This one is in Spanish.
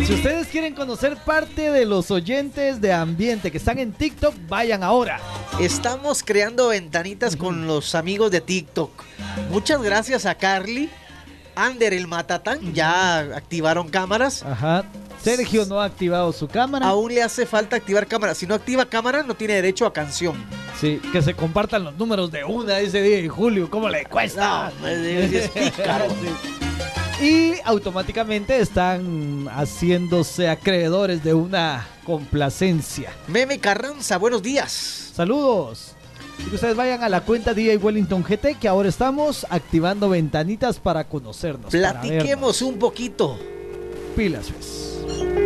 Si ustedes quieren conocer parte de los oyentes de Ambiente que están en TikTok, vayan ahora. Estamos creando ventanitas con los amigos de TikTok. Muchas gracias a Carly, Ander el Matatán, ya activaron cámaras. Ajá. Sergio no ha activado su cámara. Aún le hace falta activar cámara. Si no activa cámara, no tiene derecho a canción. Sí, que se compartan los números de una ese día de julio. ¿Cómo le cuesta? No, es pícaro. Sí. Y automáticamente están haciéndose acreedores de una complacencia. Meme Carranza, buenos días. Saludos. Y que ustedes vayan a la cuenta DJ Wellington GT, que ahora estamos activando ventanitas para conocernos. Platiquemos un poquito. Pilas, pues.